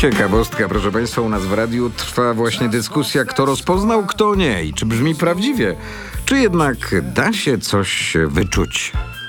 Ciekawostka, proszę Państwa, u nas w radiu trwa właśnie dyskusja, kto rozpoznał, kto nie i czy brzmi prawdziwie, czy jednak da się coś wyczuć.